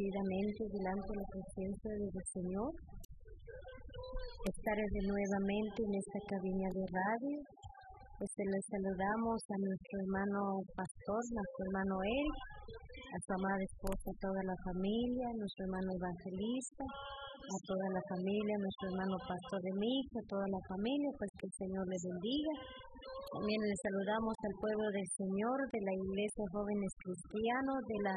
bendecidamente delante de la presencia del Señor. Estar nuevamente en esta cabina de radio. Le saludamos a nuestro hermano pastor, nuestro hermano Eric, a su amada esposa, a toda la familia, a nuestro hermano evangelista, a toda la familia, a nuestro hermano pastor de mi hija, a toda la familia, pues que el Señor les bendiga. También les saludamos al pueblo del Señor, de la Iglesia Jóvenes Cristianos, de la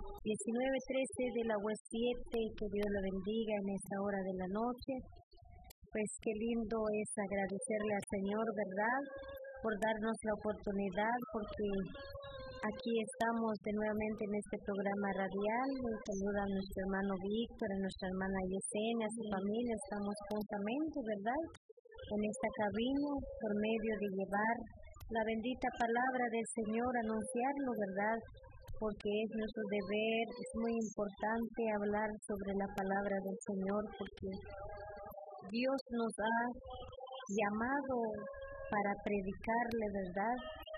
1913 de la West 7, que Dios la bendiga en esta hora de la noche. Pues qué lindo es agradecerle al Señor, ¿verdad?, por darnos la oportunidad, porque aquí estamos de nuevamente en este programa radial. Un saludo a nuestro hermano Víctor, a nuestra hermana Yesenia, a su familia. Estamos juntamente, ¿verdad?, en esta cabina, por medio de llevar la bendita palabra del Señor, anunciarlo, ¿verdad?, porque es nuestro deber. Es muy importante hablar sobre la palabra del Señor, porque Dios nos ha llamado para predicarle, ¿verdad?,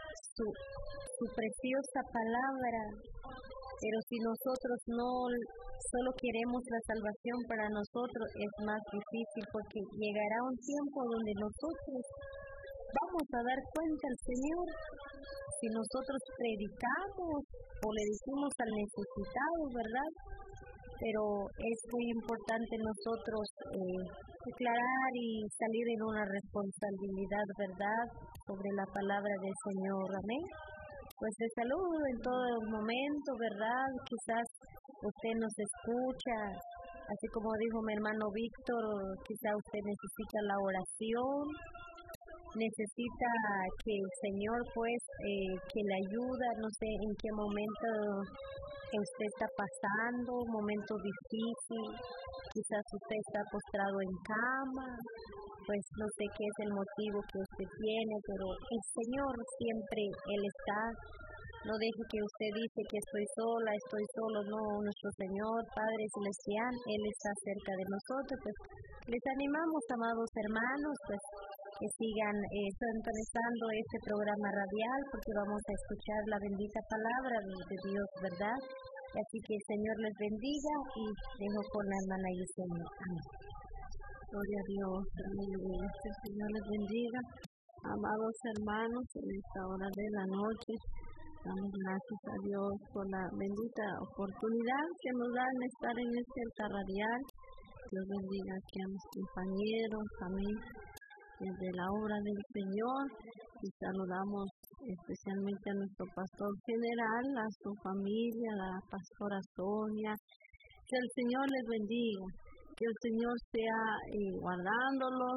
su preciosa palabra. Pero si nosotros no solo queremos la salvación para nosotros, es más difícil, porque llegará un tiempo donde nosotros vamos a dar cuenta al Señor si nosotros predicamos o le decimos al necesitado, ¿verdad? Pero es muy importante nosotros declarar y salir en una responsabilidad, ¿verdad?, sobre la palabra del Señor. Amén. Pues les saludo en todo momento, ¿verdad? Quizás usted nos escucha, así como dijo mi hermano Víctor, quizás usted necesita la oración, necesita que el Señor, pues, que le ayuda, no sé en qué momento usted está pasando, un momento difícil, quizás usted está postrado en cama, pues no sé qué es el motivo que usted tiene, pero el Señor siempre, Él está. No deje que usted dice que estoy sola, estoy solo. No, nuestro Señor, Padre Celestial, Él está cerca de nosotros. Pues les animamos, amados hermanos, pues que sigan sintonizando este programa radial, porque vamos a escuchar la bendita palabra de Dios, ¿verdad? Así que el Señor les bendiga y dejo con la hermana Yesenia. Amén. Gloria a Dios, aleluya. Que el Señor les bendiga. Amados hermanos, en esta hora de la noche, damos gracias a Dios por la bendita oportunidad que nos dan de estar en este altar radial. Dios bendiga aquí a mis compañeros, amén, desde la obra del Señor, y saludamos especialmente a nuestro pastor general, a su familia, a la pastora Sonia. Que el Señor les bendiga, que el Señor sea guardándolos,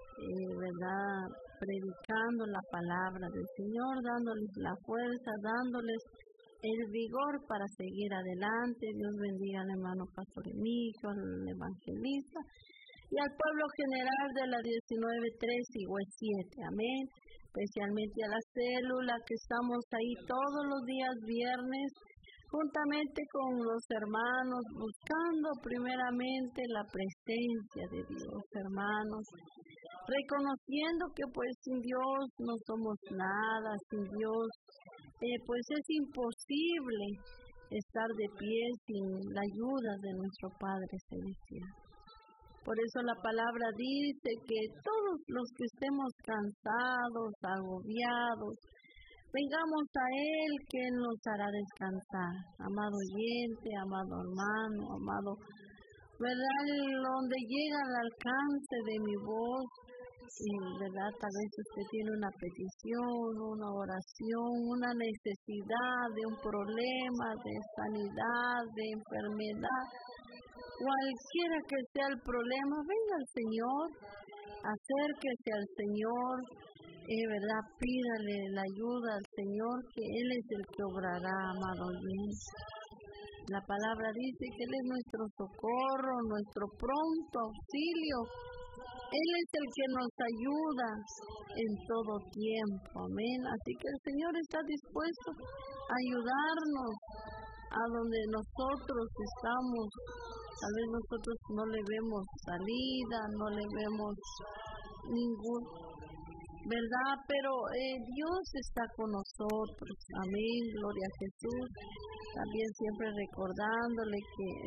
¿verdad?, predicando la palabra del Señor, dándoles la fuerza, dándoles el vigor para seguir adelante. Dios bendiga al hermano pastor Emilio, al evangelista y al pueblo general de la 1913 y West 7, amén. Especialmente a la célula que estamos ahí todos los días viernes, juntamente con los hermanos, buscando primeramente la presencia de Dios, hermanos, reconociendo que pues sin Dios no somos nada, sin Dios pues es imposible estar de pie sin la ayuda de nuestro Padre Celestial. Por eso la palabra dice que todos los que estemos cansados, agobiados, vengamos a Él, que Él nos hará descansar. Amado oyente, amado hermano, amado, ¿verdad?, donde llega al alcance de mi voz, y ¿verdad?, tal vez usted tiene una petición, una oración, una necesidad de un problema, de sanidad, de enfermedad, cualquiera que sea el problema, venga al Señor, acérquese al Señor, ¿verdad?, pídale la ayuda al Señor, que Él es el que obrará, amado oyente. La palabra dice que Él es nuestro socorro, nuestro pronto auxilio. Él es el que nos ayuda en todo tiempo, amén. Así que el Señor está dispuesto a ayudarnos a donde nosotros estamos. Tal vez nosotros no le vemos salida, no le vemos ningún, ¿verdad? Pero Dios está con nosotros, amén, gloria a Jesús. También siempre recordándole que